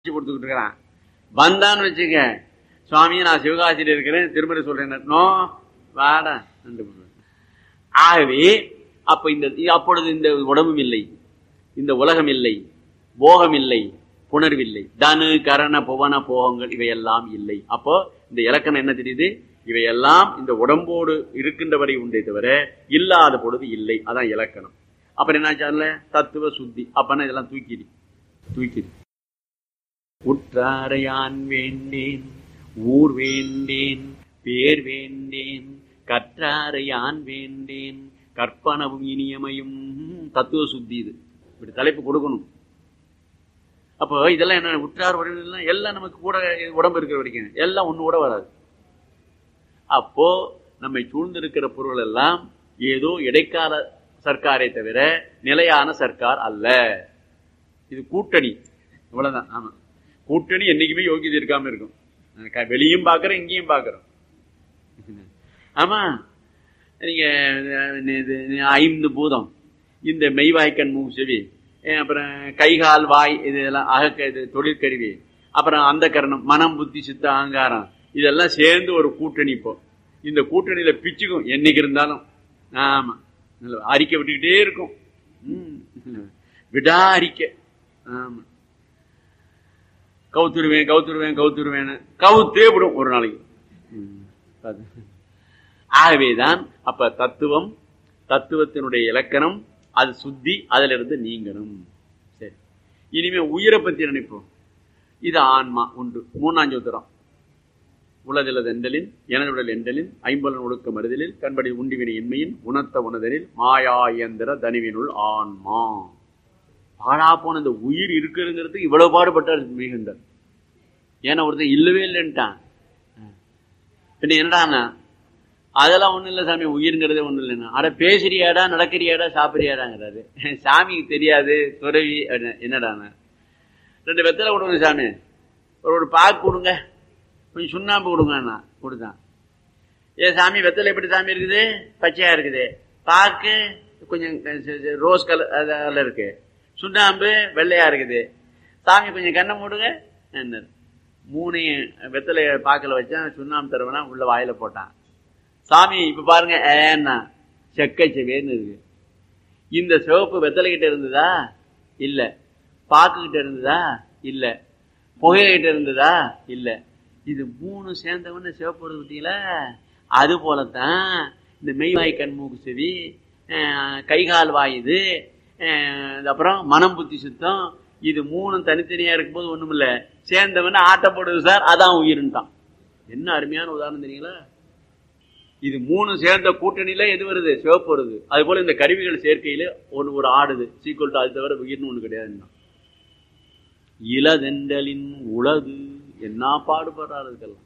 கொடுத்துக்கிட்டு இருக்கிறான். வந்தான்னு வச்சுக்க, சுவாமியை நான் சிவகாசியில் இருக்கிறேன், திருமணம் சொல்றேன், நோ வாடா. ஆகவே அப்ப அப்பொழுது இந்த உடம்பும் இல்லை, இந்த உலகம் இல்லை, போகம் இல்லை, புணர்வில்லை, தனு கரண புவன போகங்கள் இவையெல்லாம் இல்லை. அப்போ இந்த இலக்கணம் என்ன தெரியுது? இவையெல்லாம் இந்த உடம்போடு இருக்கின்ற வரை உண்டே தவிர இல்லாத பொழுது இல்லை. அதான் இலக்கணம். அப்புறம் என்ன தத்துவ சுத்தி. அப்பன்னா இதெல்லாம் தூக்கிடு. உற்றாரையான் வேண்டேன், ஊர் வேண்டேன், பேர் வேண்டேன், கற்றாரையான் வேண்டேன், கற்பனவும் இனியமையும். தத்துவ சுத்தி. இது இப்படி தலைப்பு கொடுக்கணும். அப்போ இதெல்லாம் என்ன, உற்றார் உறவினர்கள் எல்லாம் நமக்கு கூட உடம்பு இருக்கிற வரைக்கும் எல்லாம் ஒண்ணு கூட வராது. அப்போ நம்மை சூழ்ந்திருக்கிற பொருள் எல்லாம் ஏதோ இடைக்கால சர்க்காரை தவிர நிலையான சர்க்கார் அல்ல. இது கூட்டணி, இவ்வளவுதான். ஆமா, கூட்டணி என்னைக்குமே யோகியதை இருக்காம இருக்கும். வெளியும் பாக்குறோம், இங்கேயும் பாக்குறோம். ஆமா, நீங்க 5 பூதம், இந்த மெய்வாய்க்கண் மூக்கு செவி, அப்புறம் கைகால் வாய், இதெல்லாம் இது தொழிற்கருவி, அப்புறம் அந்த கரணம், மனம் புத்தி சித்த அகங்காரம், இதெல்லாம் சேர்ந்து ஒரு கூட்டணி. இப்போ இந்த கூட்டணியில பிச்சுக்கும் என்னைக்கு இருந்தாலும். ஆமா, அறிக்கை விட்டுக்கிட்டே இருக்கும், விடா அறிக்கை. ஆமா, கவுத்துருவேன்னு கவுத்தே விடும் ஒரு நாளைக்கு. ஆகவேதான் அப்ப தத்துவம், தத்துவத்தினுடைய இலக்கணம், அது சுத்தி, அதுல இருந்து நீங்கணும். சரி, இனிமே உயிரை பத்தி நினைப்போம். இது ஆன்மா உண்டு, 3ஆம் சூத்திரம். உளதிலது எண்டலின் எனதுடல் எண்டலின் ஐம்பலன் ஒழுக்க மறுதலில் கண்படி உண்டிவினை இன்மையின் உணர்த்த உணதலில் மாயா இயந்திர தனிவினுள் ஆன்மா. பாழா போன இந்த உயிர் இருக்குங்கிறது இவ்வளவு பாடுபட்டார் மிகுந்தார். ஏன்னா ஒருத்தர் இல்லவே இல்லைன்ட்டான். பின்ன என்னடானா, அதெல்லாம் ஒண்ணும் இல்லை சாமி, உயிர்ங்கிறதே ஒண்ணும் இல்லைன்னா, அட பேசுறியாடா, நடக்கிறியாடா, சாப்பிடுறியாடாங்கிறாரு. சாமிக்கு தெரியாது துறவி. என்னடானா, 2 வெத்தலை கொடுங்க சாமி, ஒரு பாக்கு கொடுங்க, கொஞ்சம் சுண்ணாம்பு கொடுங்க. கொடுத்தான். சாமி வெத்தலை எப்படி சாமி இருக்குது? பச்சையா இருக்குது. பாக்கு கொஞ்சம் ரோஸ் கலர் இருக்கு, சுண்ணாம்பு வெள்ளையா இருக்குது. சாமி கொஞ்சம் கண்ணை மூடுங்க. 3 வெத்தலை பாக்கல வச்சான், சுண்ணாம்பு தருவனா உள்ள வாயில போட்டான். சாமி இப்ப பாருங்க, ஏன்னா செக்கை செவேன்னு இருக்கு. இந்த சிவப்பு வெத்தலை கிட்ட இருந்ததா? இல்ல. பாக்கு கிட்ட இருந்ததா? இல்ல. புகையிட்ட இருந்ததா? இல்ல. இது 3 சேர்ந்தவன்னு சிவப்பு வருது பார்த்தீங்களா? அது போலத்தான் இந்த மெய்வாய் கண்மூக்கு செவி, கைகால் வாய், இது அப்புறம் மனம் புத்தி சுத்தம், இது 3 தனித்தனியா இருக்கும்போது ஒண்ணும் இல்ல, சேர்ந்தவன ஆட்டப்படுது சார், அதான் உயிருன்ட்டான். என்ன அருமையான உதாரணம் தெரியுங்களா? இது 3 சேர்ந்த கூட்டணியில எது வருது? சிவப்பு வருது. அது போல இந்த கருவிகள் சேர்க்கையில ஒரு ஆடுது, சீக்கிரம். அது தவிர உயிர்னு ஒண்ணு கிடையாது. இளதெண்டலின் உளது என்ன பாடுபடுறாரு இதுக்கெல்லாம்.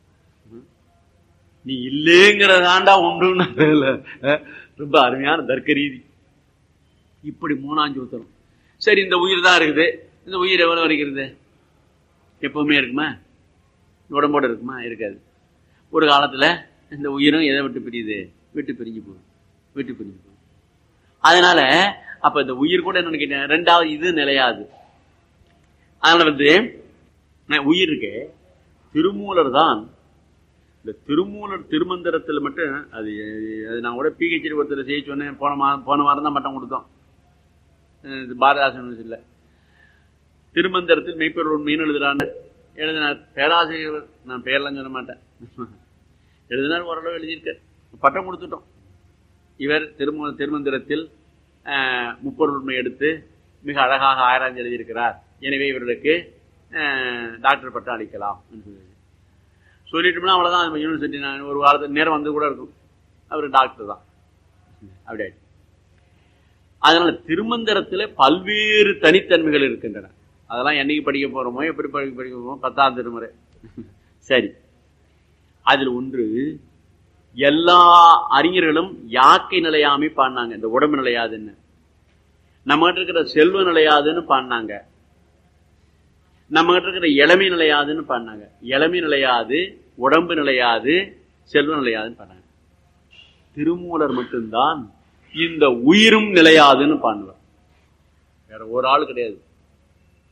நீ இல்லேங்கிறதாண்டா ஒன்றும் ரொம்ப அருமையான தர்க்க ரீதி. இப்படி 3ஆம் சூத்திரம். சரி, இந்த உயிர் தான் இருக்குது. இந்த உயிர் எவ்வளவு வரைக்கிறது? எப்பவுமே இருக்குமா? உடம்போட இருக்குமா? இருக்காது. ஒரு காலத்துல இந்த உயிரும் எதை விட்டு பிரியுது? விட்டு பிரிஞ்சு போகுது. அதனால அப்ப இந்த உயிர் கூட என்ன கேட்டேன், 2வது இது நிலையாது. அதனால உயிர் இருக்கு. திருமூலர் தான் இந்த திருமூலர் திருமந்திரத்தில் மட்டும், அது நான் கூட பிஹெச்டி ஒருத்தர் செய்ய சொன்னேன். போன வாரம் தான் மட்டம் கொடுத்தோம். பாரதாசன் இல்ல, திருமந்திரத்தில் மெய்ப்பொருள் உண்மைன்னு எழுதினார் பேராசிரியர். நான் பேர்லாம் சொல்ல மாட்டேன். எழுதினார், ஓரளவு எழுதியிருக்கார், பட்டம் கொடுத்துட்டோம். இவர் திருமந்திரத்தில் முப்பொருள் உண்மை எடுத்து மிக அழகாக ஆராய்ச்சி எழுதியிருக்கிறார். எனவே இவர்களுக்கு டாக்டர் பட்டம் அளிக்கலாம் சொல்லிட்டோம்னா அவ்வளவுதான். யூனிவர்சிட்டி நான் ஒரு வாரத்துக்கு நேரம் வந்து கூட இருக்கும், அவர் டாக்டர் தான். அப்படி ஆயிடுச்சு. அதனால திருமந்திரத்துல பல்வேறு தனித்தன்மைகள் இருக்கின்றன. அதெல்லாம் என்னைக்கு படிக்க போறோமோ, எப்படி படிக்க போறோமோ, 10ஆம் திருமுறை. சரி, அதில் ஒன்று, எல்லா அறிஞர்களும் யாக்கை நிலையாமி பாடினாங்க. இந்த உடம்பு நிலையாதுன்னு, நம்ம கிட்ட இருக்கிற செல்வ நிலையாதுன்னு பாடினாங்க. நம்ம கிட்ட இருக்கிற இளமை நிலையாதுன்னு பாடினாங்க. இளமை நிலையாது, உடம்பு நிலையாது, செல்வ நிலையாதுன்னு பாடினாங்க. திருமூலர் மட்டும்தான் இந்த உயிரும் நிலையாதுன்னு பாடுவார். வேற ஒரு ஆள் கிடையாது.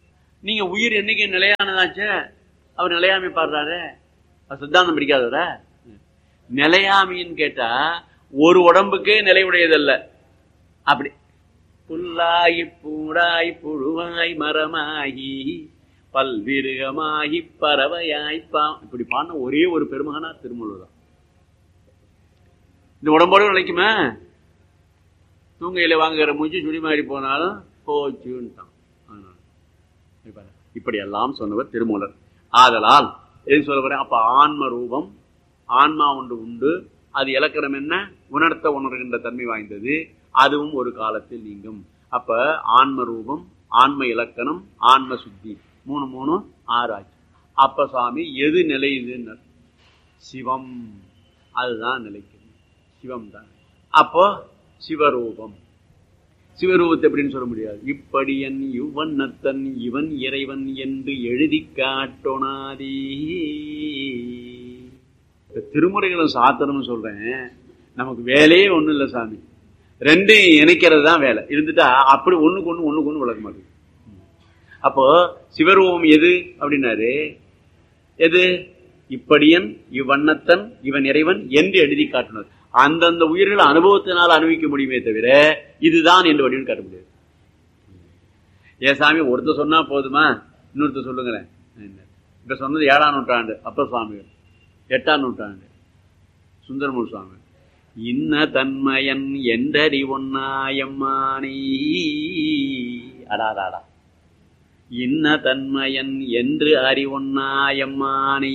நீங்க உயிர் என்னைக்கு நிலையானதாச்சு? அவர் நிலையாமை பாடுறாரு, சித்தாந்தம் பிடிக்காதவர. நிலையாமின்னு கேட்டா ஒரு உடம்புக்கே நிலையுடையதல்ல. அப்படி புல்லாகி பூடாய் புழுவாய் மரமாகி பல்விருகமாகி பறவையாய்ப்பா, இப்படி பாடின ஒரே ஒரு பெருமகனா திருமூலர் தான். இந்த உடம்போடு நிலைக்குமா? தூங்கையில வாங்குகிற மூச்சு சுடி மாறி போனாலும் போச்சுன்ட்டான். இப்படி எல்லாம் சொன்னவர் திருமூலர். ஆதலால் எது சொல்ல போறேன்? அப்ப ஆன்ம ரூபம், ஆன்மா ஒன்று உண்டு. அது இலக்கணம் என்ன? உணர்த்த உணர்கின்ற தன்மை வாய்ந்தது. அதுவும் ஒரு காலத்தில் நீங்கும். அப்ப ஆன்ம ரூபம், ஆன்ம இலக்கணம், ஆன்ம சுத்தி, 3 6 ஆச்சு. அப்ப சாமி எது நிலையுதுன்னு? சிவம். அதுதான் நிலைக்கும், சிவம் தான். அப்போ சிவரூபம். சிவரூபத்தை எப்படின்னு சொல்ல முடியாது. இப்படியன் இவ்வண்ணத்தன் இவன் இறைவன் என்று எழுதி காட்டோனாதே. திருமுறைகளும் சாத்திரமும் சொல்றேன். நமக்கு வேலையே ஒண்ணும் இல்லை சாமி, ரெண்டையும் இணைக்கிறது தான் வேலை. இருந்துட்டா அப்படி ஒண்ணுக்கு ஒண்ணு விளக்க மாட்டேங்குது. அப்போ சிவரூபம் எது அப்படின்னாரு, எது? இப்படியன் இவ்வண்ணத்தன் இவன் இறைவன் என்று எழுதி காட்டினார். அந்தந்த உயிர்கள் அனுபவத்தினால் அனுபவிக்க முடியுமே தவிர இதுதான் என்று வடிவம் காட்ட முடியாது. ஏன் சாமி ஒருத்தர் சொன்னா போதுமா? இன்னொருத்தர் சொல்லுங்களேன். இப்ப சொன்னது 7ஆம் நூற்றாண்டு அப்பர் சுவாமிகள், 8ஆம் நூற்றாண்டு சுந்தரமூர் சுவாமி. இன்ன தன்மயன் என்றறி ஒன்னாயம்மானி. அடாடாடா, இன்ன தன்மயன் என்று அறிவொன்னாயம்மானி.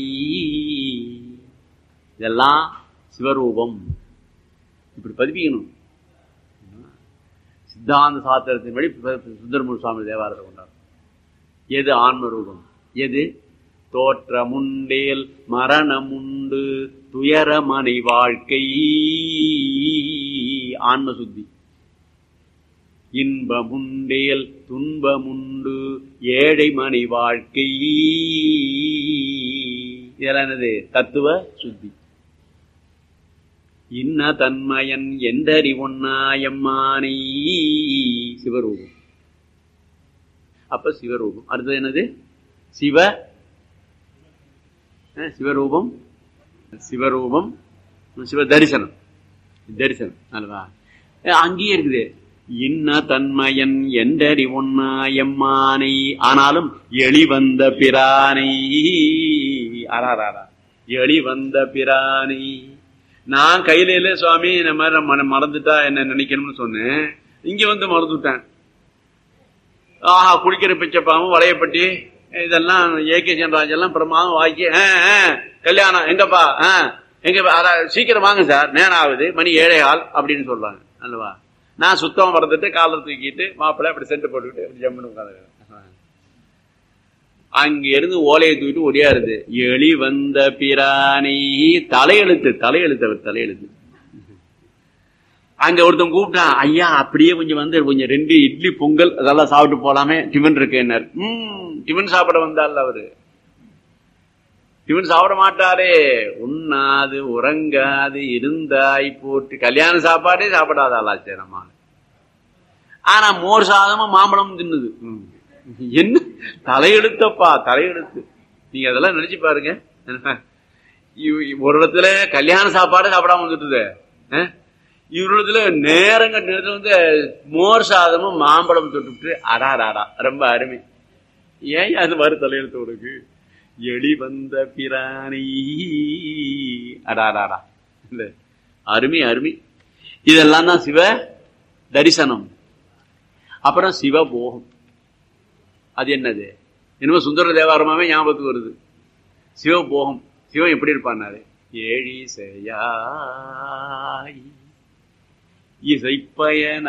இதெல்லாம் சிவரூபம். இப்படி பதிப்பிக்கணும். சித்தாந்த சாத்திரத்தின் வழி சுந்தரமூர் சுவாமி தேவாரத்தை கொண்டார். எது ஆன்ம ரூபம்? எது? தோற்றமுண்டேல் மரணமுண்டு துயரமனை வாழ்க்கை ஆன்ம சுத்தி. இன்பமுண்டேல் துன்பமுண்டு ஏழை மனை வாழ்க்கை. இதெல்லாம் என்னது? தத்துவ சுத்தி. இன்ன தன்மயன் என்றறி ஒன்னாயம்மானை. சிவரூபம். அப்ப சிவரூபம். அடுத்தது என்னது? சிவரூபம், சிவரூபம், சிவ தரிசனம். தரிசனம் அல்லவா? அங்கேயே இருக்குது. இன்ன தன்மயன் என்றறி ஒன்னாயம்மானை. ஆனாலும் எளிவந்த பிரானை. எளிவந்த பிரானை. நான் கையில இல்ல சுவாமி, இந்த மாதிரி மறந்துட்டா என்ன நினைக்கணும்னு சொன்னேன். இங்க வந்து மறந்துட்டேன். ஆஹா, குடிக்கிற பிச்சைப்பாவும் வளையப்பட்டி இதெல்லாம் ஏகே சென்ராஜ் எல்லாம் பிரமாதம் வாக்கி கல்யாணம் எங்கப்பா எங்க சீக்கிரம் வாங்க சார், நேரம் ஆகுது, மணி 7:15 அப்படின்னு சொல்றாங்க அல்லவா? நான் சுத்தம் மறந்துட்டு காலர் தூக்கிட்டு மாப்பிள்ளை அப்படி சென்ட் போட்டுக்கிட்டு அப்படி ஜம்முன்னு உட்காந்து அங்க இருந்து ஓலையை தூக்கிட்டு ஒடியாருது. எளி வந்த பிராணி. தலையெழுத்து, தலையெழுத்து, அவர் தலையெழுத்து. அங்க ஒருத்தன் கூப்பிட்டான், ஐயா அப்படியே கொஞ்சம் வந்து கொஞ்சம் 2 இட்லி பொங்கல் அதெல்லாம் சாப்பிட்டு போலாமே, டிஃபன் இருக்கு என்ன? டிஃபன் சாப்பிட வந்தால் அவரு டிஃபன் சாப்பிட மாட்டாரே. உண்ணாது உறங்காது இருந்தாய் போட்டு கல்யாண சாப்பாடே சாப்பிடாதாலாச்சேரமா. ஆனா மோர் சாதமும் மாம்பழமும் தின்னுது. என்ன தலையெழுத்தப்பா, தலையெழுத்து. நீங்க அதெல்லாம் நினைச்சு பாருங்க. ஒரு இடத்துல கல்யாண சாப்பாடு சாப்பிடாம வந்துட்டுது. இவரிடத்துல நேரங்க நேரத்துல வந்து மோர் சாதமும் மாம்பழம் தொட்டுட்டு அடாராடா ரொம்ப அருமை. ஏன் அது மாதிரி தலையெழுத்து உனக்கு? எளி வந்த பிராணி. அடாராடா இல்ல, அருமை அருமை. இதெல்லாம் தான் சிவ தரிசனம். அப்புறம் சிவபோகம். அது என்னது? என்னமோ சுந்தர தேவாரமாவே ஞாபகத்துக்கு வருது. சிவபோகம். சிவம் எப்படி இருப்பான்னாரு? ஏழிசையாய் இசைப்பயனாய்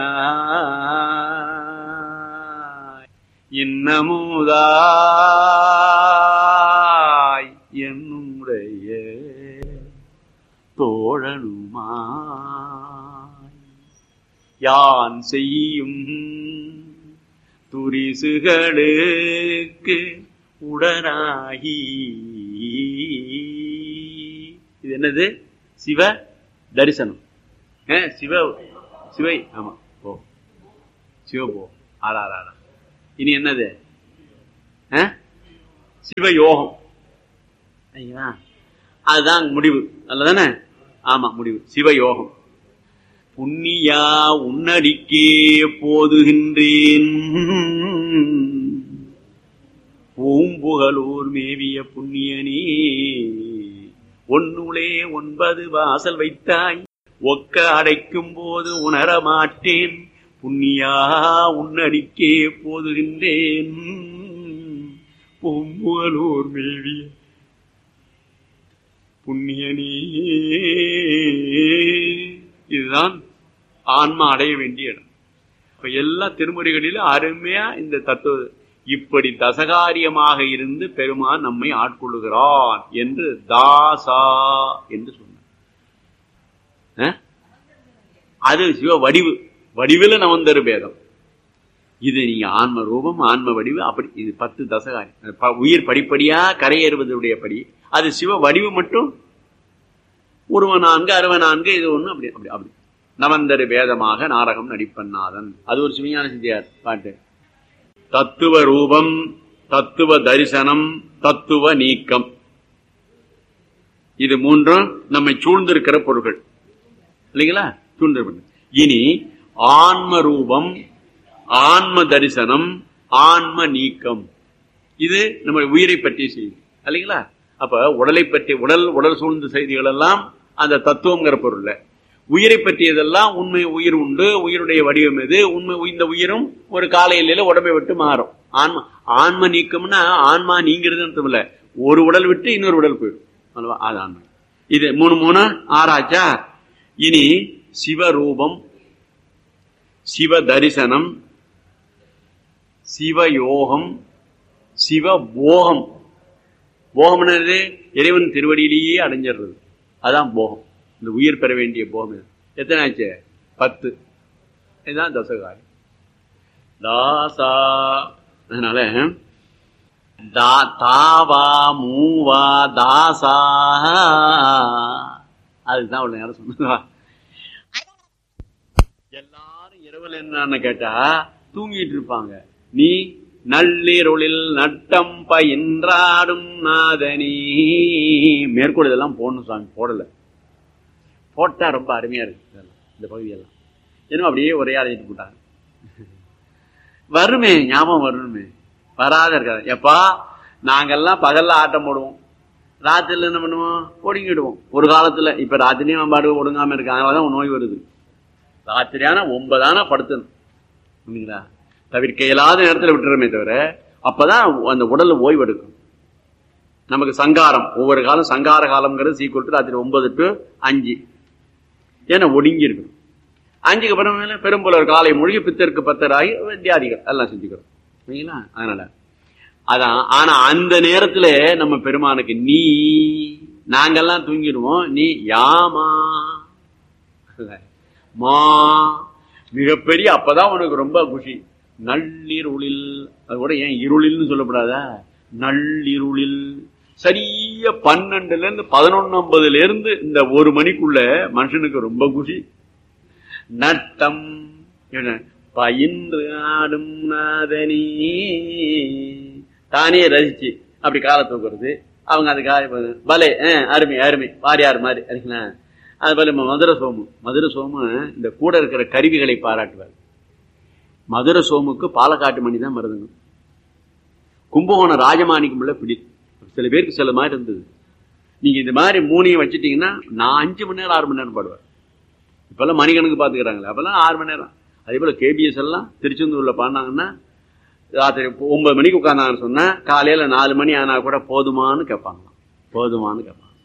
இன்னமுதாய் என்னுடைய தோழனுமாய் யான் செய்யும் துரிசுகளுக்கு உடனாகி. இது என்னது? சிவ தரிசனம். சிவை. ஆமா, போ சிவ போ. ஆடா. இனி என்னது? சிவயோகம். அதுதான் முடிவு. அல்லதானே? ஆமா, முடிவு சிவயோகம். புண்ணியா உன்னடிக்கே போதுகின்றேன் பூம்புகலூர் மேவிய புண்ணியனே ஒன்னுளே 9 வாசல் வைத்தாய் ஒக்க அடைக்கும் போது உணரமாட்டேன் புண்ணியா உன்னடிக்கே போதுகின்றேன் பூம்புகலூர் மேவிய புண்ணியனே. இதுதான் ஆன்மா அடைய வேண்டிய இடம். இப்ப எல்லா திருமுறைகளிலும் அருமையா இந்த தத்துவ இப்படி தசகாரியமாக இருந்து பெருமான் நம்மை ஆட்கொள்ளுகிறான் என்று தாசா என்று சொன்னார். அது சிவ வடிவு, வடிவில் நவந்தரு பேதம். இது நீங்க ஆன்ம ரூபம், ஆன்ம வடிவு, அப்படி இது 10 தசகாரியம். உயிர் படிப்படியா கரையேறுவதுடைய படி. அது சிவ வடிவு மட்டும் 1 4 இது ஒண்ணு. அப்படி அப்படி அப்படி நவந்தரு பேதமாக நாடகம் நடிப்பன்னாதன். அது ஒரு சிவஞான சித்தியார் பாட்டு. தத்துவ ரூபம், தத்துவ தரிசனம், தத்துவ நீக்கம், இது 3ம் நம்மை சூழ்ந்திருக்கிற பொருள்கள் இல்லைங்களா? சூழ்ந்திருப்பது. இனி ஆன்ம ரூபம், ஆன்ம தரிசனம், ஆன்ம நீக்கம், இது நம்ம உயிரை பற்றிய செய்தி இல்லைங்களா? அப்ப உடலை பற்றி உடல் சூழ்ந்த செய்திகள் எல்லாம் அந்த தத்துவங்கிற பொருள்ல, உயிரை பற்றியதெல்லாம் உண்மை. உயிர் உண்டு, உயிருடைய வடிவம் எது, உண்மை. இந்த உயிரும் ஒரு காலையில உடம்பை விட்டு மாறும். ஆன்ம நீக்கம்னா ஆன்மா நீங்கிறது இல்ல, ஒரு உடல் விட்டு இன்னொரு உடல் போயிடும். அது ஆன்மா. இது 3 ஆறாச்சா? இனி சிவரூபம், சிவ தரிசனம், சிவயோகம், சிவபோகம். போகம் என்னது? இறைவன் திருவடியிலேயே அடைஞ்சிடுறது. அதான் போகம். இந்த உயிர் பெற வேண்டிய போகம். எத்தனை ஆச்சு? 10. இதுதான் தசகாரி தாசா. அதனால தாவா மூவா தாசா, அதுதான் அவ்வளவு நேரம் சொன்னதா. எல்லாரும் இரவுல என்னன்னு கேட்டா தூங்கிட்டு இருப்பாங்க. நீ நள்ளிருளில் நட்டம் பயின்றாடும் நாதனி. மேற்கோள் இதெல்லாம் போடணும் சாமி, போடல. போட்டா ரொம்ப அருமையா இருக்கு இந்த பகுதியெல்லாம். ஏன்னா அப்படியே ஒரே அழைச்சிட்டு போட்டாங்க. வருமே, ஞாபகம் வரணுமே, வராத இருக்காது. எப்பா நாங்கெல்லாம் பகல்ல ஆட்டம் போடுவோம், ராத்திரில என்ன பண்ணுவோம்? ஒடுங்கிடுவோம். ஒரு காலத்துல. இப்ப ராத்திரியும் பாடு ஒடுங்காம இருக்கு. அதனாலதான் நோய் வருது. ராத்திரியான 9 ஆனா படுத்தணும். தவிர்க்க இயலாத நேரத்தில் விட்டுறமே தவிர, அப்பதான் அந்த உடல்ல ஓய்வு எடுக்கும். நமக்கு சங்காரம், ஒவ்வொரு காலம் சங்கார காலம்ங்கிறது சீக்கிரம் ராத்திரி 9 to 5. ஏன்னா ஒடுங்கி இருக்கணும். 5க்கு அப்புறம் பெரும்புலர் காலை மொழி பித்தருக்கு 10 வித்தியாதிகள் எல்லாம் செஞ்சுக்கிறோம். சரிங்களா? அதனால அதான். ஆனா அந்த நேரத்துல நம்ம பெருமானுக்கு நீ, நாங்கெல்லாம் தூங்கிடுவோம், நீ யாமா மா மிகப்பெரிய. அப்பதான் உனக்கு ரொம்ப குஷி. நள்ளிருளில், அது கூட ஏன் இருளில்னு சொல்லப்படாதா? நள்ளிருளில் சரியா 12ல இருந்து 11:50 இருந்து இந்த 1 மணிக்குள்ள மனுஷனுக்கு ரொம்ப குஷி. நட்டம் பயின்று ஆடும் நாதனி, தானே ரசிச்சு அப்படி காலை தூக்குறது. அவங்க அதுக்காக பலே அருமை அருமை வாரியார் மாதிரி அறிக்கலாம். அது போல மதுரை சோமு இந்த கூட இருக்கிற கருவிகளை பாராட்டுவார். மதுரை சோமுக்கு பாலக்காட்டு மணி தான் மருதுங்க. கும்பகோணம் ராஜமாணிக்கம் உள்ள பிடி. சில பேருக்கு சில மாதிரி இருந்தது. நீங்க இந்த மாதிரி 3ஐயும் வச்சுட்டீங்கன்னா நான் 5 மணி நேரம் 6 மணி நேரம் பாடுவேன். இப்பெல்லாம் மணிக்கணக்கு பாத்துக்கிறாங்களே, அப்பெல்லாம் 6 மணி நேரம். அதே போல கேபிஎஸ் எல்லாம் திருச்செந்தூர்ல பாடினாங்கன்னா ராத்திரி 9 மணிக்கு உட்கார்ந்தாங்கன்னு சொன்னா காலையில 4 மணி ஆனா கூட போதுமானு கேட்பாங்க. போதுமானு கேட்பாங்க.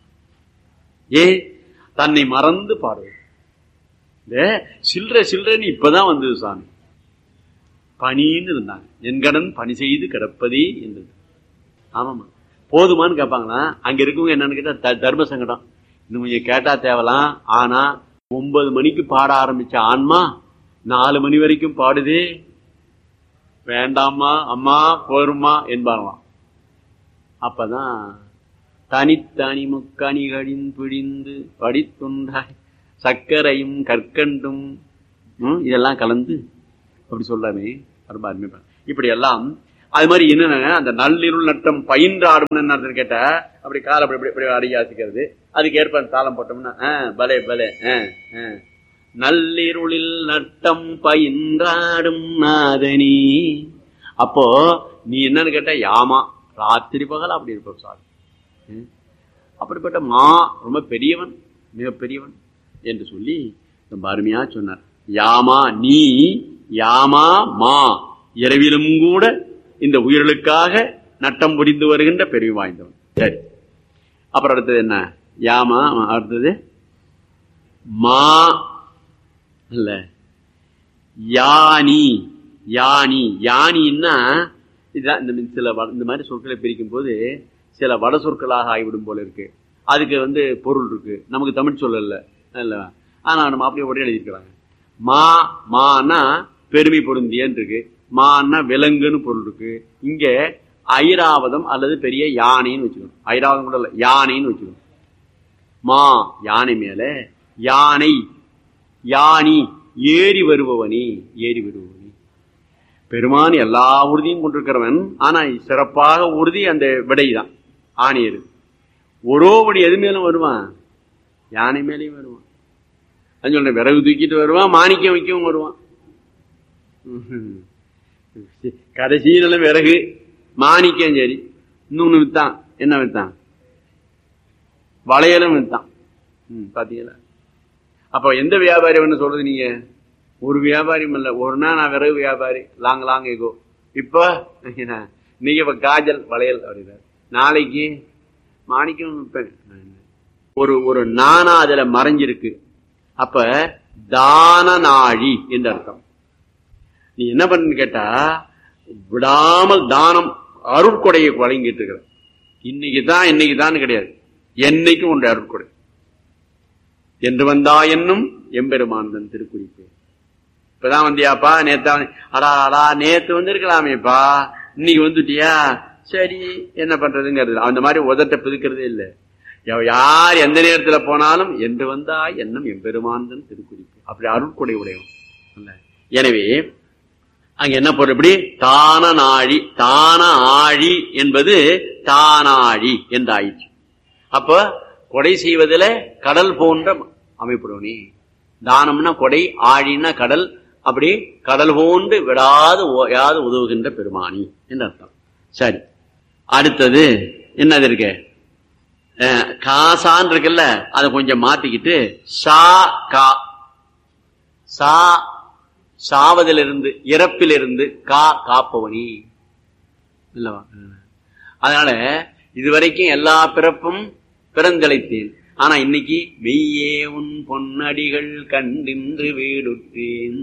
தன்னை மறந்து பாடுவது. சில்லறன்னு இப்பதான் வந்தது சாமி. பணின்னு இருந்தாங்க. என் கடன் பணி செய்து கிடப்பதே என்றது. ஆமாமா, போதுமானு கேட்பாங்களா? அங்க இருக்கவங்க என்னன்னு கேட்டா தர்ம சங்கடம். இன்னும் கொஞ்சம் கேட்டா தேவலாம். ஆனா 9 மணிக்கு பாட ஆரம்பிச்ச ஆன்மா 4 மணி வரைக்கும் பாடுதே, வேண்டாமா அம்மா போருமா என்பாங்களாம். அப்பதான் தனித்தனி முக்கணிகளின் பிழிந்து படித்துண்டாய் சர்க்கரையும் கற்கண்டும் இதெல்லாம் கலந்து அப்படி சொல்றாமே ரொம்ப அருமைப்பா. இப்படி எல்லாம் அது மாதிரி என்னன்னா அந்த நள்ளிருள் நட்டம் பயின்றாடும் என்ன கேட்டா அப்படி கால அப்படி இப்படி அடியாசிக்கிறது. அதுக்கு ஏற்ப தாளம் போட்டோம்னா பலே பலே நள்ளிருளில் நட்டம் பயின்றாடும் நாதனி. அப்போ நீ என்னன்னு கேட்ட யாமா ராத்திரி பகல் அப்படி இருப்ப சார். அப்படிப்பட்ட மா ரொம்ப பெரியவன், மிக பெரியவன் என்று சொல்லி ரொம்ப அருமையா சொன்னார். யாமா நீ யாமா மா இரவிலும் கூட இந்த உயிர்களுக்காக நட்டம் புரிந்து வருகின்ற பெருமை வாய்ந்தவன். சரி, அப்புறம் அடுத்தது என்ன? யாமா, அடுத்தது மா இல்ல யானி. யானி யானின்னா இதுதான் சில இந்த மாதிரி சொற்களை பிரிக்கும் போது சில வட சொற்களாக ஆகிவிடும் போல இருக்கு. அதுக்கு பொருள் இருக்கு, நமக்கு தமிழ் சொல்லல இல்ல. ஆனா நம்ம அப்படியே உடனே எழுதிருக்கிறாங்க. மா மானா பெருமை பொருந்தியன்னு இருக்கு, மான்னா விலங்குன்னு பொருள் இருக்கு. இங்க ஐராவதம் அல்லது பெரிய யானைன்னு வச்சுக்கணும். ஐராவதம் கூட இல்ல, யானைன்னு வச்சுக்கணும். மா யானை மேல, யானை யானி ஏறி வருபவனி, ஏறி வருபவனி. பெருமான் எல்லா உறுதியும் கொண்டிருக்கிறவன். ஆனா சிறப்பாக உறுதி அந்த விடைதான், ஆணையரு. ஒரோபடி எது மேலும் வருவான், யானை மேலேயும் வருவான். அது சொல்ற விறகு தூக்கிட்டு வருவான், மாணிக்கம் வைக்கவும் வருவான். கடைசியில விறகு மாணிக்கம். சரி, இன்னொன்னு வித்தான். என்ன வித்தான்? வளையலும் வித்தான். பாத்தீங்களா? அப்ப எந்த வியாபாரி சொல்றது? நீங்க ஒரு வியாபாரியும் இல்ல. ஒரு நாள் நான் விறகு வியாபாரி, லாங் லாங் எகோ. இப்ப நீங்க இப்ப காஜல் வளையல் அப்படின்னாரு, நாளைக்கு மாணிக்கம் விற்பேன். ஒரு நானா அதுல மறைஞ்சிருக்கு. அப்ப தான நாழி என்று அர்த்தம். நீ என்ன பண்ணு கேட்டா, விடாமல் தானம் அருட்கொடையை வழங்கிட்டு இருக்கிற. இன்னைக்குதான் கிடையாது, என்னைக்கும் ஒன்று அருட்கொடை. என்று வந்தா என்னும் எம்பெருமான் திருக்குறிப்பு. இப்பதான் வந்தியாப்பா, நேத்தா? அடா நேத்து வந்திருக்கலாமேப்பா, இன்னைக்கு வந்துட்டியா? சரி, என்ன பண்றதுங்கிறது. அந்த மாதிரி உதட்ட பிதுக்கிறதே இல்லை. யார் எந்த நேரத்துல போனாலும் என்று வந்தா என்னும் எம்பெருமான் திருக்குறிப்பு. அப்படி அருட்கொடை உடையவன். எனவே அங்க என்ன பொருள்? இப்படி தான நாழி, தான ஆழி என்பது தானாழி என்று ஆயிடுச்சு. அப்ப கொடை செய்வதில கடல் போன்ற அமைப்புடனே. தானம்னா கொடை, ஆழின்னா கடல். அப்படி கடல் போன்று விடாது ஓயாது உதவுகின்ற பெருமானி என்று அர்த்தம். சரி, அடுத்தது என்னது இருக்கு? காசான் இருக்குல்ல, அதை கொஞ்சம் மாத்திக்கிட்டு சா கா. சா சாவதிலிருந்து, இறப்பிலிருந்து, கா காப்பவனி இல்லவா? அதனால இதுவரைக்கும் எல்லா பிறப்பும் பிறந்தளித்தேன். ஆனா இன்னைக்கு மெய்யே உன் பொன்னடிகள் கண்டின்று வீடுற்றேன்.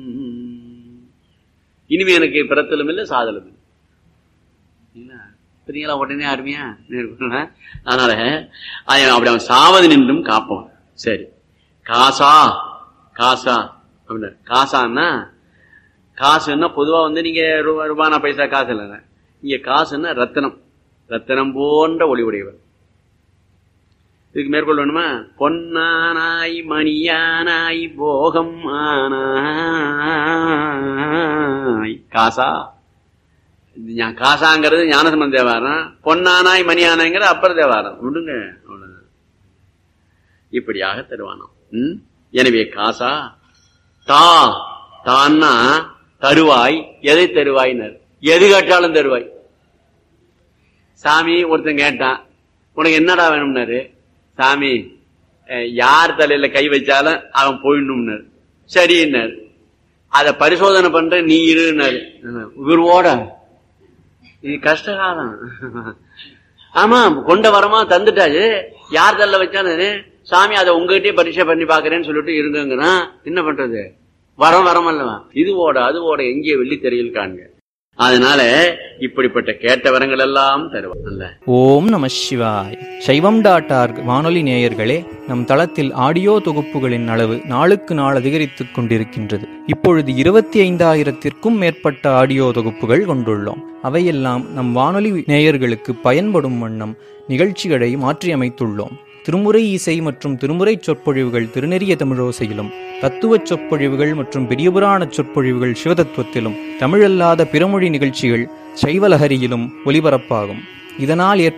இனிமே எனக்கு பிறத்தலும் இல்லை, சாதலும் இல்லை. உடனே அருமையா. அதனால அப்படி அவன் சாவது நின்றும் காப்பவன். சரி, காசா காசா அப்படின்னா காசான்னா, காசுன்னா பொதுவா நீங்க ரூபானா பைசா காசு இல்லைங்க. இங்க காசுன்னா ரத்தனம், ரத்தனம் போன்ற ஒளி உடையவர். இதுக்கு மேற்கொள்ள வேணுமா? பொன்னானாய் மணியானாய் போகம் ஆனாய் காசா. காசாங்கிறது ஞானசம்பந்த தேவாரம், பொன்னானாய் மணியானாய்ங்கிற அப்பர் தேவாரம். விடுங்க, அவ்வளவுதான். இப்படியாக தருவானாம். எனவே காசா. தா தான்னா தருவாய். எதை தருவாயினர்? எது கேட்டாலும் தருவாய். சாமி ஒருத்தன் கேட்டான், உனக்கு என்னடா வேணும்னாரு. சாமி யார் தலையில கை வச்சாலும் அவன் போயிடணும்னாரு. சரின்னாரு. அத பரிசோதனை பண்ற நீ இருன்னாரு. இவரோட இது கஷ்டகாலம். ஆமா, கொண்ட வரமா தந்துட்டாரு. யார் தள்ள வச்சானு சாமி அதை உங்ககிட்டயே பரீட்சை பண்ணி பாக்குறேன்னு சொல்லிட்டு இருங்கன்னா என்ன பண்றது? வரம் அல்லவா? இது ஓட அது ஓட எங்கே வெள்ளி தெரியல் காண்க. அதனால இப்படிப்பட்ட கேட்ட வரங்கள் எல்லாம் தருவாங்க. ஓம் நம சிவாய். சைவம்.org வானொலி நேயர்களே, நம் தளத்தில் ஆடியோ தொகுப்புகளின் அளவு நாளுக்கு நாள் அதிகரித்துக் கொண்டிருக்கின்றது. இப்பொழுது 25,000-த்திற்கும் மேற்பட்ட ஆடியோ தொகுப்புகள் கொண்டுள்ளோம். அவையெல்லாம் நம் வானொலி நேயர்களுக்கு பயன்படும் வண்ணம் நிகழ்ச்சிகளை மாற்றியமைத்துள்ளோம். திருமுறை இசை மற்றும் திருமுறை சொற்பொழிவுகள் திருநெறிய தமிழோசையிலும், தத்துவச் சொற்பொழிவுகள் மற்றும் பெரியபுராண சொற்பொழிவுகள் சிவதத்துவத்திலும், தமிழல்லாத பிறமொழி நிகழ்ச்சிகள் சைவலஹரியிலும் ஒலிபரப்பாகும். இதனால்